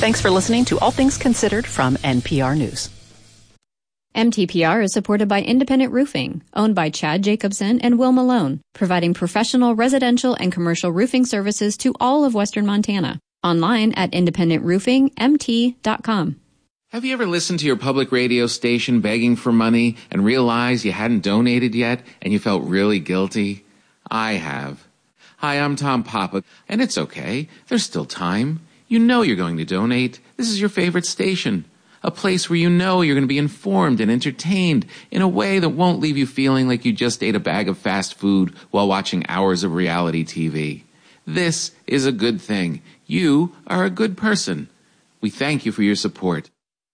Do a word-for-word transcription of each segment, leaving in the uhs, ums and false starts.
Thanks for listening to All Things Considered from N P R News. M T P R is supported by Independent Roofing, owned by Chad Jacobson and Will Malone, providing professional residential and commercial roofing services to all of Western Montana. Online at independent roofing m t dot com. Have you ever listened to your public radio station begging for money and realized you hadn't donated yet and you felt really guilty? I have. Hi, I'm Tom Papa, and it's okay. There's still time. You know you're going to donate. This is your favorite station. A place where you know you're going to be informed and entertained in a way that won't leave you feeling like you just ate a bag of fast food while watching hours of reality T V. This is a good thing. You are a good person. We thank you for your support.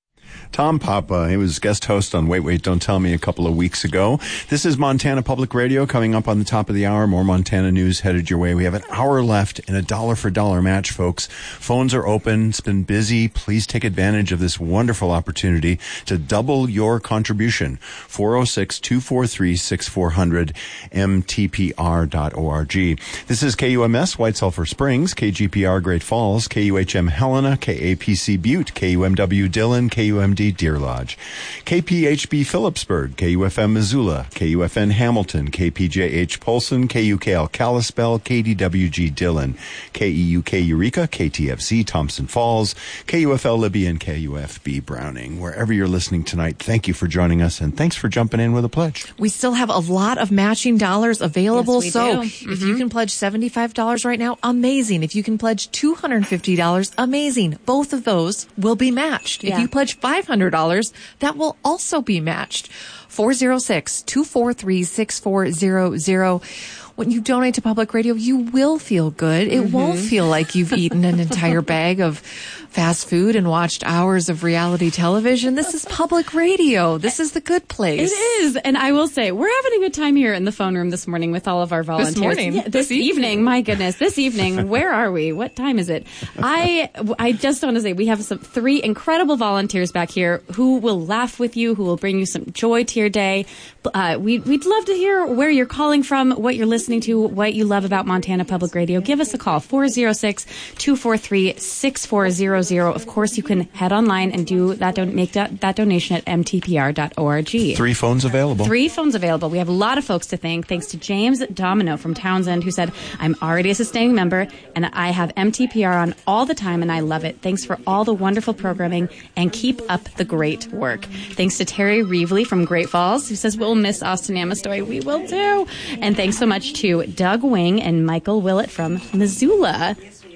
Tom Papa, he was guest host on Wait, Wait, Don't Tell Me a couple of weeks ago. This is Montana Public Radio. Coming up on the top of the hour, more Montana news headed your way. We have an hour left in a dollar for dollar match, folks. Phones are open. It's been busy. Please take advantage of this wonderful opportunity to double your contribution. four oh six, two four three, six four zero zero, m t p r dot org. This is K U M S, White Sulphur Springs, K G P R Great Falls, K U H M Helena, K A P C Butte, K U M W Dillon, K U M D Deer Lodge, K P H B Phillipsburg, K U F M Missoula, K U F N Hamilton, K P J H Polson, K U K L Kalispell, K D W G Dillon, K E U K Eureka, K T F Z Thompson Falls, K U F L Libby, and K U F B Browning. Wherever you're listening tonight, thank you for joining us, and thanks for jumping in with a pledge. We still have a lot of matching dollars available, yes, so do. if Mm-hmm. you can pledge seventy-five dollars right now, amazing. If you can pledge two hundred fifty dollars, amazing. Both of those will be matched. Yeah. If you pledge five hundred dollars, that will also be matched. four oh six, two four three, six four zero zero. When you donate to public radio, you will feel good. It mm-hmm. won't feel like you've eaten an entire bag of fast food and watched hours of reality television. This is public radio. This is the good place. It is. And I will say, we're having a good time here in the phone room this morning with all of our volunteers. This morning? Yeah, this, this evening. evening. My goodness. This evening. Where are we? What time is it? I, I just want to say we have some three incredible volunteers back here who will laugh with you, who will bring you some joy to your day. Uh, we, we'd love to hear where you're calling from, what you're listening to, what you love about Montana Public Radio. Give us a call, four oh six, two four three, six four zero zero. Of course, you can head online and do that, don- make that, that donation at m t p r dot org. Three phones available. Three phones available. We have a lot of folks to thank. Thanks to James Domino from Townsend, who said, I'm already a sustaining member, and I have M T P R on all the time, and I love it. Thanks for all the wonderful programming, and keep up the great work. Thanks to Terry Reevely from Great Falls, who says, we'll miss Austin Amestoy. We will too. And thanks so much to Doug Wing and Michael Willett from Missoula.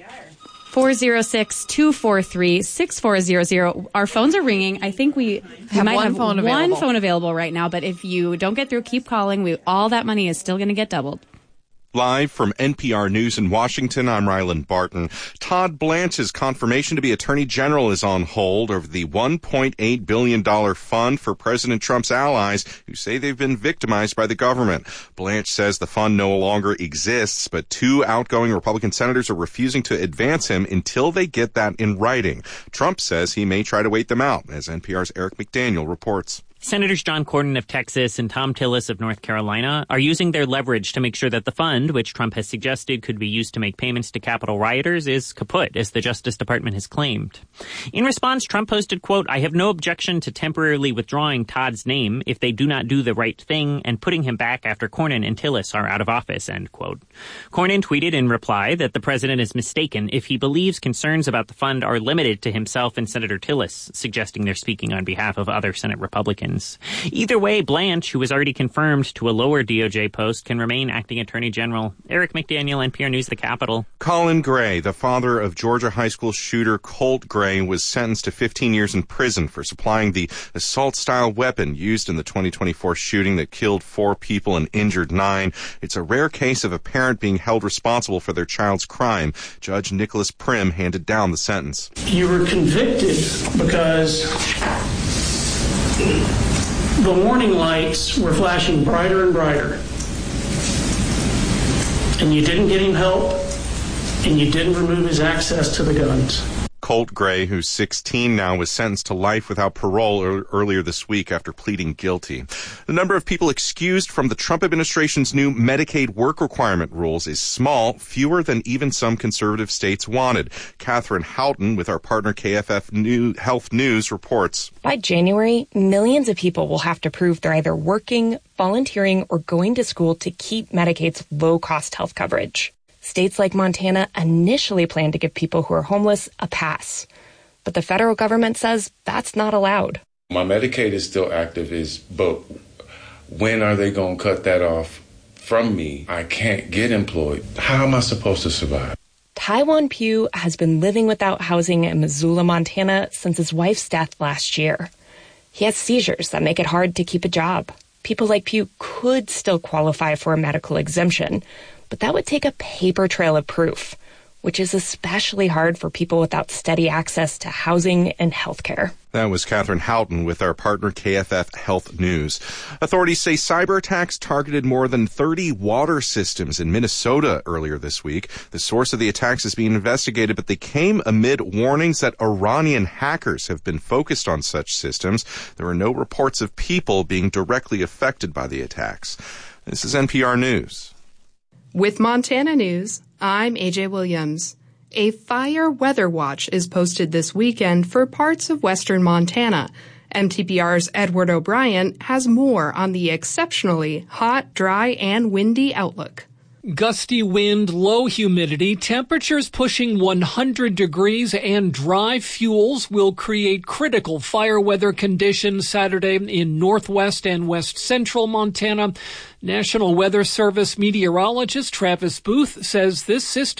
four oh six, two four three, six four zero zero. Our phones are ringing. I think we, we have might one have phone one available. phone available right now, but if you don't get through, keep calling. We, all that money is still going to get doubled. Live from N P R News in Washington, I'm Ryland Barton. Todd Blanche's confirmation to be Attorney General is on hold over the one point eight billion dollars fund for President Trump's allies who say they've been victimized by the government. Blanche says the fund no longer exists, but two outgoing Republican senators are refusing to advance him until they get that in writing. Trump says he may try to wait them out, as N P R's Eric McDaniel reports. Senators John Cornyn of Texas and Tom Tillis of North Carolina are using their leverage to make sure that the fund, which Trump has suggested could be used to make payments to Capitol rioters, is kaput, as the Justice Department has claimed. In response, Trump posted, quote, I have no objection to temporarily withdrawing Todd's name if they do not do the right thing and putting him back after Cornyn and Tillis are out of office, end quote. Cornyn tweeted in reply that the president is mistaken if he believes concerns about the fund are limited to himself and Senator Tillis, suggesting they're speaking on behalf of other Senate Republicans. Either way, Blanche, who was already confirmed to a lower D O J post, can remain acting Attorney General. Eric McDaniel, N P R News, the Capitol. Colin Gray, the father of Georgia high school shooter Colt Gray, was sentenced to fifteen years in prison for supplying the assault-style weapon used in the twenty twenty-four shooting that killed four people and injured nine. It's a rare case of a parent being held responsible for their child's crime. Judge Nicholas Prim handed down the sentence. You were convicted because the warning lights were flashing brighter and brighter, and you didn't get him help, and you didn't remove his access to the guns. Colt Gray, who's sixteen now, was sentenced to life without parole er- earlier this week after pleading guilty. The number of people excused from the Trump administration's new Medicaid work requirement rules is small, fewer than even some conservative states wanted. Catherine Houghton with our partner K F F New- Health News reports. By January, millions of people will have to prove they're either working, volunteering, or going to school to keep Medicaid's low-cost health coverage. States like Montana initially planned to give people who are homeless a pass. But the federal government says that's not allowed. My Medicaid is still active, is, but when are they going to cut that off from me? I can't get employed. How am I supposed to survive? Taiwan Pugh has been living without housing in Missoula, Montana since his wife's death last year. He has seizures that make it hard to keep a job. People like Pugh could still qualify for a medical exemption, but that would take a paper trail of proof, which is especially hard for people without steady access to housing and health care. That was Catherine Houghton with our partner K F F Health News. Authorities say cyber attacks targeted more than thirty water systems in Minnesota earlier this week. The source of the attacks is being investigated, but they came amid warnings that Iranian hackers have been focused on such systems. There are no reports of people being directly affected by the attacks. This is N P R News. With Montana News, I'm A J Williams. A fire weather watch is posted this weekend for parts of western Montana. M T P R's Edward O'Brien has more on the exceptionally hot, dry, and windy outlook. Gusty wind, low humidity, temperatures pushing one hundred degrees, and dry fuels will create critical fire weather conditions Saturday in northwest and west central Montana. National Weather Service meteorologist Travis Booth says this system